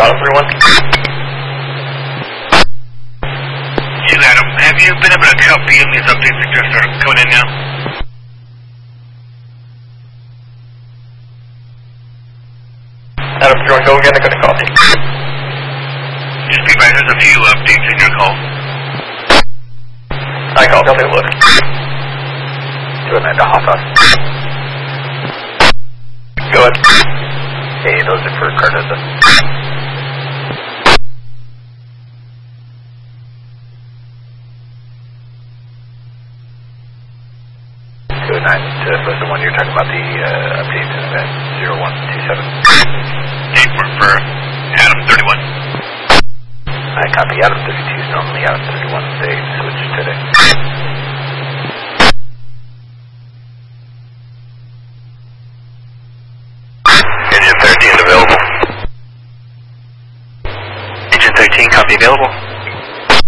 Adam 31. Adam, have you been able to copy in these updates that just are coming in now? Adam 31, go again, I couldn't copy. Just be advised, there's a few updates in your call. I called, I'll take a look. 209 to Hoffa. Go ahead. Hey, those are for Cardoza. To the one you're talking about, the update at 0127. Hey, for Adam 31. I copy. Adam 32 is normally Adam 31. They switched today. Engine 13 available. Engine 13, copy available.